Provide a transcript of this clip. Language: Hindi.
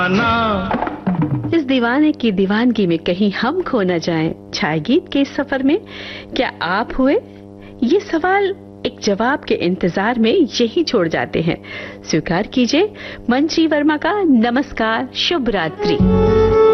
इस दीवाने की दीवानगी में कहीं हम खो न जाएं, छाया गीत के इस सफर में क्या आप हुए? ये सवाल एक जवाब के इंतजार में यही छोड़ जाते हैं। स्वीकार कीजिए मंची वर्मा का नमस्कार, शुभ रात्रि।